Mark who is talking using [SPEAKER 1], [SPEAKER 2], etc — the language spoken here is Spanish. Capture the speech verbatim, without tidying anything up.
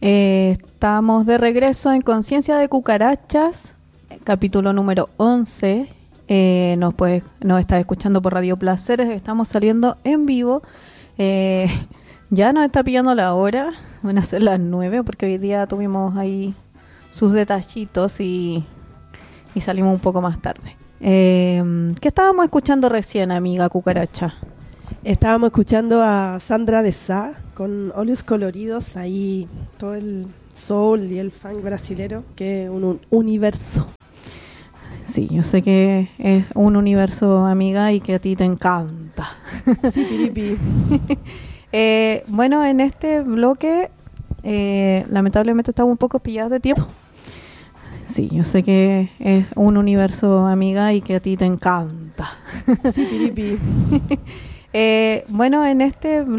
[SPEAKER 1] Eh, estamos de regreso en Conciencia de Cucarachas, capítulo número once. Eh, nos, puede, nos está escuchando por Radio Placeres, estamos saliendo en vivo. Eh, ya nos está pillando la hora, van a ser las nueve porque hoy día tuvimos ahí sus detallitos y, y salimos un poco más tarde. Eh, ¿Qué estábamos escuchando recién, amiga Cucaracha?
[SPEAKER 2] Estábamos escuchando a Sandra de Sá con Óleos Coloridos, ahí todo el soul y el funk brasilero, que es un, un universo.
[SPEAKER 1] Sí, yo sé que es un universo, amiga, y que a ti te encanta.
[SPEAKER 2] Sí, piripi.
[SPEAKER 1] eh, bueno, en este bloque, eh, lamentablemente estamos un poco pillados de tiempo. Sí, yo sé que es un universo, amiga, y que a ti te encanta.
[SPEAKER 2] Sí, piripi.
[SPEAKER 1] eh, bueno, en este